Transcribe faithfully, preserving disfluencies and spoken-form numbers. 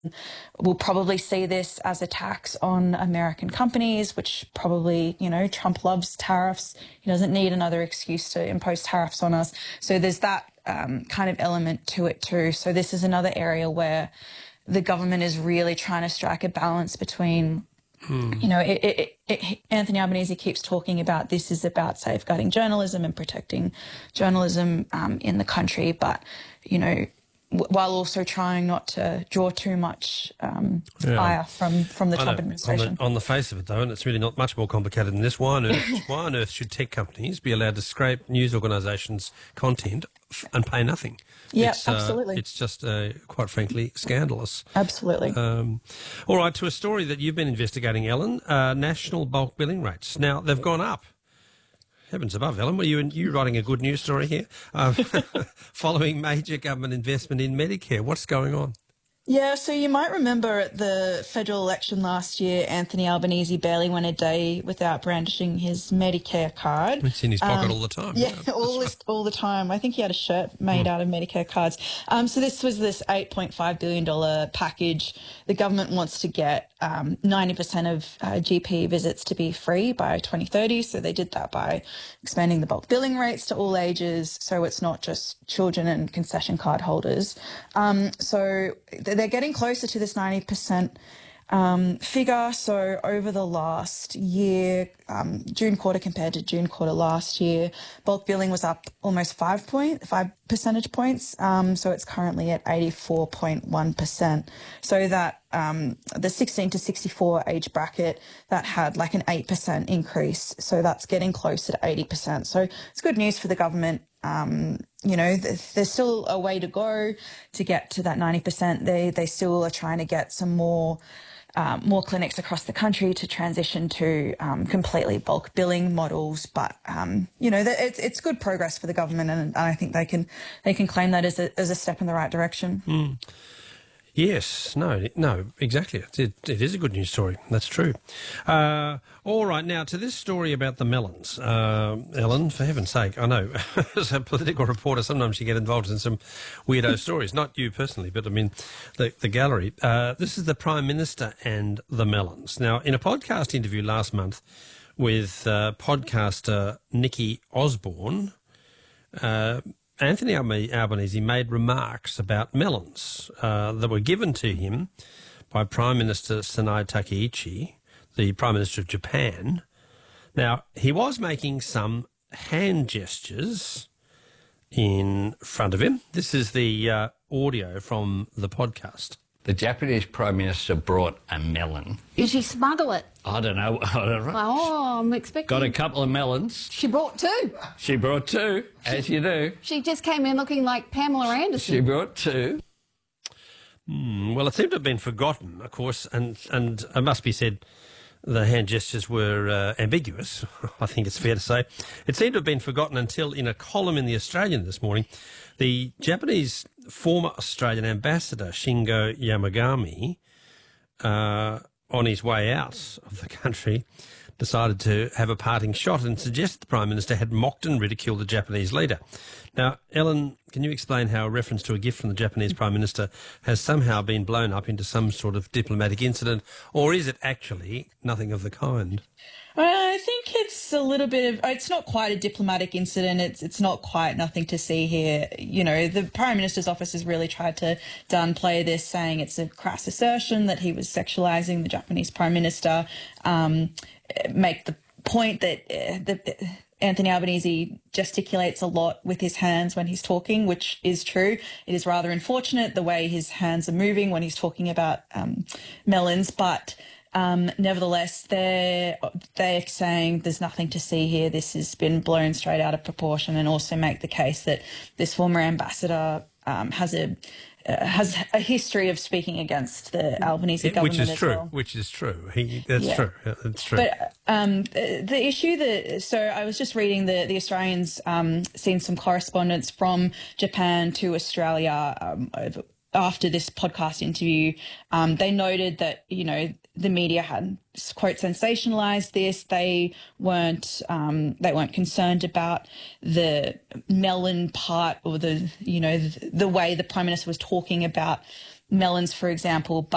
We'll probably see this as a tax on American companies, which probably, you know, Trump loves tariffs. He doesn't need another excuse to impose tariffs on us. So there's that um, kind of element to it too. So this is another area where the government is really trying to strike a balance between, hmm. you know, it, it, it, Anthony Albanese keeps talking about this is about safeguarding journalism and protecting journalism um, in the country, but, you know, while also trying not to draw too much um, yeah. ire from, from the Trump administration. On the, on the face of it, though, and it's really not much more complicated than this, why on earth, why on earth should tech companies be allowed to scrape news organisations' content and pay nothing? Yeah, it's, absolutely. Uh, it's just, uh, quite frankly, scandalous. Absolutely. Um, all right, to a story that you've been investigating, Ellen, uh, national bulk billing rates. Now, they've gone up. Heavens above, Ellen, were you, you writing a good news story here? Um, following major government investment in Medicare. What's going on? Yeah, so you might remember at the federal election last year, Anthony Albanese barely went a day without brandishing his Medicare card. It's in his pocket um, all the time. Yeah, yeah all this, all the time. I think he had a shirt made mm. out of Medicare cards. Um, so this was this eight point five billion dollars package. The government wants to get um, ninety percent of uh, G P visits to be free by twenty thirty. So they did that by expanding the bulk billing rates to all ages. So it's not just children and concession card holders. Um, so they're getting closer to this ninety percent um, figure. So over the last year, um, June quarter compared to June quarter last year, bulk billing was up almost five point five percentage points. Um, so it's currently at eighty-four point one percent. So that um, the sixteen to sixty-four age bracket that had like an eight percent increase. So that's getting closer to eighty percent. So it's good news for the government. Um, you know, th there's still a way to go to get to that ninety percent. They they still are trying to get some more um, more clinics across the country to transition to um, completely bulk billing models. But um, you know, it's it's good progress for the government, and I think they can they can claim that as a as a step in the right direction. Mm. Yes, no, no, exactly. It, it is a good news story. That's true. Uh, all right, now to this story about the melons. Uh, Ellen, for heaven's sake, I know, as a political reporter, sometimes you get involved in some weirdo stories. Not you personally, but I mean the, the gallery. Uh, this is the Prime Minister and the melons. Now, in a podcast interview last month with uh, podcaster Nikki Osborne, uh, Anthony Albanese made remarks about melons uh, that were given to him by Prime Minister Sanae Takaichi, the Prime Minister of Japan. Now, he was making some hand gestures in front of him. This is the uh, audio from the podcast. The Japanese Prime Minister brought a melon. Did she smuggle it? I don't know. I don't know. Oh, I'm expecting... Got a couple of melons. She brought two. She brought two, she, as you do. She just came in looking like Pamela Anderson. She brought two. Mm, well, it seemed to have been forgotten, of course, and, and it must be said the hand gestures were uh, ambiguous, I think it's fair to say. It seemed to have been forgotten until in a column in The Australian this morning, the Japanese former Australian ambassador Shingo Yamagami, uh, on his way out of the country, decided to have a parting shot and suggested the Prime Minister had mocked and ridiculed the Japanese leader. Now, Ellen, can you explain how a reference to a gift from the Japanese Prime Minister has somehow been blown up into some sort of diplomatic incident, or is it actually nothing of the kind? I think it's a little bit of, it's not quite a diplomatic incident. It's it's not quite nothing to see here. You know, the Prime Minister's office has really tried to downplay this, saying it's a crass assertion that he was sexualising the Japanese Prime Minister, um, make the point that uh, the, Anthony Albanese gesticulates a lot with his hands when he's talking, which is true. It is rather unfortunate the way his hands are moving when he's talking about um, melons, but Um, nevertheless, they're, they're saying there's nothing to see here. This has been blown straight out of proportion, and also make the case that this former ambassador um, has a uh, has a history of speaking against the Albanese it, government which is as true. well. Which is true. He, that's yeah. true. That's true. But um, the, the issue that so I was just reading the the Australians um, seen some correspondence from Japan to Australia um, over, after this podcast interview. Um, they noted that, you know, the media had, quote, sensationalized this. They weren't um, they weren't concerned about the melon part, or the, you know, the, the way the Prime Minister was talking about melons, for example. But